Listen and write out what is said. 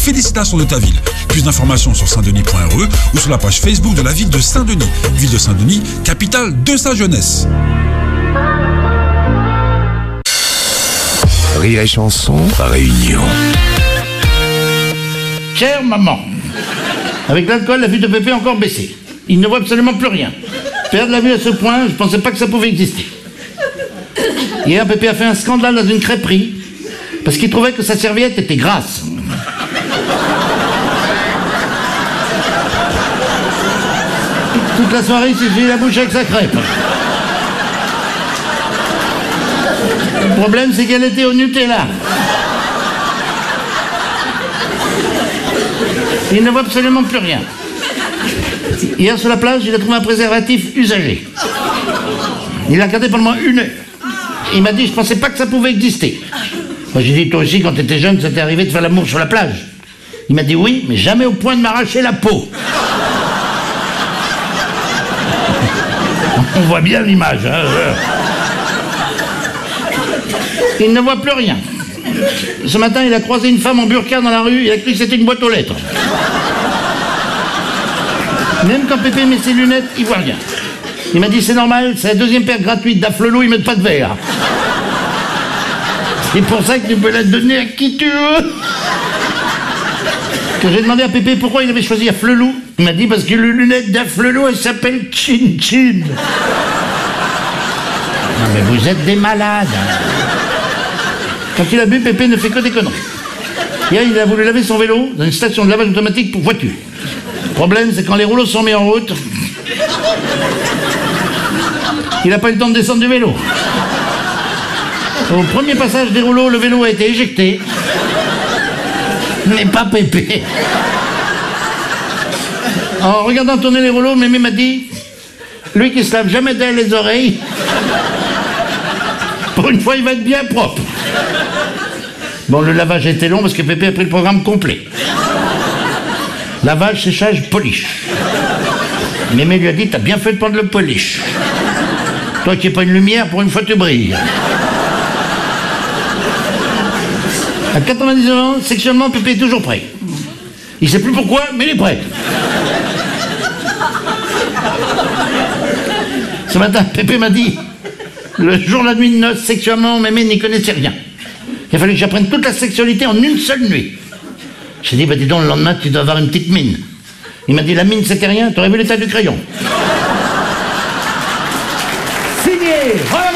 félicitations de ta ville. Plus d'informations sur saintdenis.re ou sur la page Facebook de la ville de Saint-Denis. Ville de Saint-Denis, capitale de sa jeunesse. Rire et chanson, réunion. Chère maman, avec l'alcool, la vue de Pépé a encore baissé. Il ne voit absolument plus rien. Perdre la vue à ce point, je ne pensais pas que ça pouvait exister. Hier, Pépé a fait un scandale dans une crêperie parce qu'il trouvait que sa serviette était grasse. Toute la soirée, il s'est fait la bouche avec sa crêpe. Le problème, c'est qu'elle était au Nutella. Il ne voit absolument plus rien. Hier, sur la plage, il a trouvé un préservatif usagé. Il l'a regardé pendant 1 heure. Il m'a dit, je pensais pas que ça pouvait exister. Moi, j'ai dit, toi aussi, quand t'étais jeune, ça t'est arrivé de faire l'amour sur la plage. Il m'a dit, oui, mais jamais au point de m'arracher la peau. On voit bien l'image, hein. Il ne voit plus rien. Ce matin, il a croisé une femme en burqa dans la rue, il a cru que c'était une boîte aux lettres. Même quand Pépé met ses lunettes, il voit rien. Il m'a dit, c'est normal, c'est la 2e paire gratuite d'Afflelou, ils mettent pas de verre. C'est pour ça que tu peux la donner à qui tu veux. Quand j'ai demandé à Pépé pourquoi il avait choisi Afflelou, il m'a dit, parce que les lunettes d'Afflelou, elles s'appellent Chin Chin. Non mais vous êtes des malades. Quand il a bu, Pépé ne fait que des conneries. Hier, il a voulu laver son vélo dans une station de lavage automatique pour voiture. Le problème, c'est quand les rouleaux sont mis en route, il n'a pas eu le temps de descendre du vélo. Au premier passage des rouleaux, le vélo a été éjecté. Mais pas Pépé. En regardant tourner les rouleaux, Mémé m'a dit, lui qui se lave jamais d'elle les oreilles, pour une fois, il va être bien propre. Bon, le lavage a été long parce que Pépé a pris le programme complet. Lavage, séchage, polish. Mémé lui a dit, t'as bien fait de prendre le polish. Toi qui n'es pas une lumière, pour une fois tu brilles. À 99 ans, sexuellement, Pépé est toujours prêt. Il sait plus pourquoi, mais il est prêt. Ce matin, Pépé m'a dit, le jour, la nuit de noces, sexuellement, Mémé n'y connaissait rien. Il a fallu que j'apprenne toute la sexualité en une seule nuit. J'ai dit, bah dis donc, le lendemain, tu dois avoir une petite mine. Il m'a dit, la mine, c'était rien, t'aurais vu l'état du crayon. Signé, voilà.